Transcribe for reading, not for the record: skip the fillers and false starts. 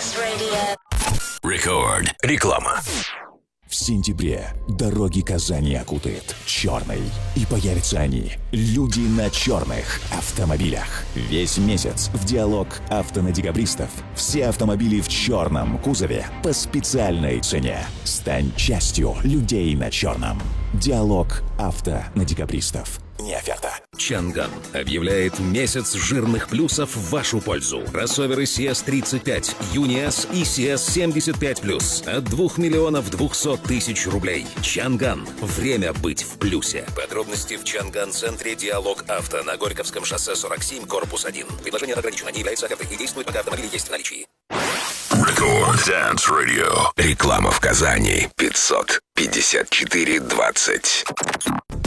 Рекорд. Реклама. В сентябре дороги Казани окутает черный. И появятся они, люди на черных автомобилях. Весь месяц в диалог авто на декабристов. Все автомобили в черном кузове по специальной цене. Стань частью людей на черном. Диалог авто на декабристов. Не оферта. Чанган объявляет месяц жирных плюсов в вашу пользу. Кроссоверы CS35, Юниас и CS75+. От 2 миллионов 200 тысяч рублей. Чанган. Время быть в плюсе. Подробности в Чанган-центре «Диалог Авто» на Горьковском шоссе 47, корпус 1. Предложение ограничено, не является офертой и действует, пока автомобиль есть в наличии. Record Dance Radio. Реклама в Казани. 554-20.